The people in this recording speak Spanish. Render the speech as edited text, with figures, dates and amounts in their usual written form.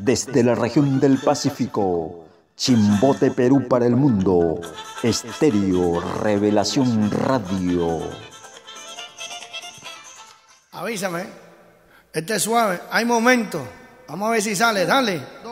Desde la región del Pacífico, Chimbote, Perú para el mundo, Estéreo Revelación Radio. Avísame, este es suave, hay momentos. Vamos a ver si sale, dale.